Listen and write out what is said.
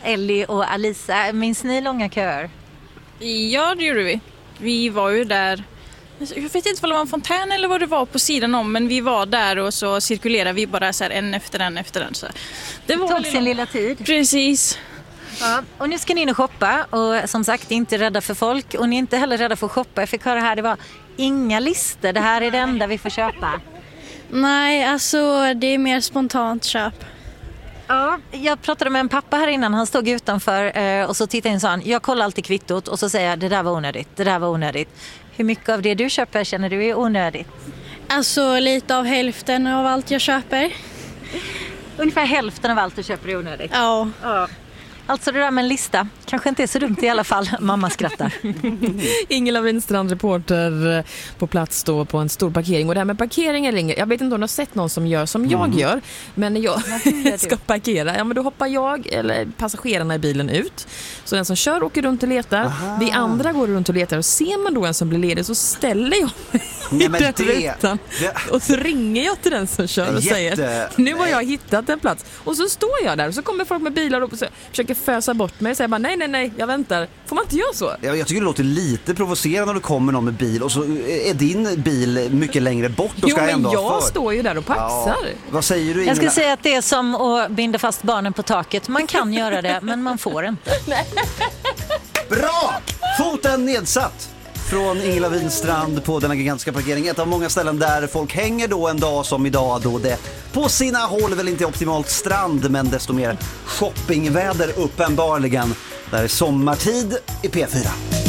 Ellie och Alisa, minns ni långa köer? Ja, det gjorde vi. Vi var ju där. Jag vet inte om det var en fontän eller vad det var på sidan om, men vi var där och så cirkulerade vi bara så här en efter en. Så det tog sin lilla tid. Precis. Ja, och nu ska ni in och shoppa och som sagt inte rädda för folk och ni är inte heller rädda för att shoppa. Jag fick höra här, det var inga listor, det här är det enda vi får köpa. Nej, alltså det är mer spontant köp. Ja, jag pratade med en pappa här innan, han stod utanför och så tittade in och sa han, jag kollar alltid kvittot och så säger jag, det där var onödigt. Hur mycket av det du köper känner du är onödigt? Alltså lite av hälften av allt jag köper. Ungefär hälften av allt du köper är onödigt? Ja. Alltså det där med en lista kanske inte är så dumt i alla fall. Mamma skrattar. Ingela Winstrand, reporter på plats då på en stor parkering. Och det här med parkering eller inget, jag vet inte om du har sett någon som gör som jag gör. Men när jag ska parkera, ja men då hoppar jag eller passagerarna i bilen ut. Så den som kör åker runt och letar. Aha. Vi andra går runt och letar. Och ser man då en som blir ledig så ställer jag mig i den rutan. Och så ringer jag till den som kör och säger, nu har jag hittat en plats. Och så står jag där och så kommer folk med bilar och försöker fösa bort mig och säger bara nej, jag väntar. Får man inte göra så? Ja, jag tycker det låter lite provocerande när du kommer någon med bil och så är din bil mycket längre bort. Jo, men jag står ju där och paxar. Ja. Vad säger du, Ingela? Jag ska säga att det är som att binda fast barnen på taket. Man kan göra det, men man får inte. Bra! Foten nedsatt från Ingela Winstrand på denna gigantiska parkering. Ett av många ställen där folk hänger då en dag som idag, då det på sina håll väl inte optimalt strand, men desto mer shoppingväder uppenbarligen. Där är sommartid i P4.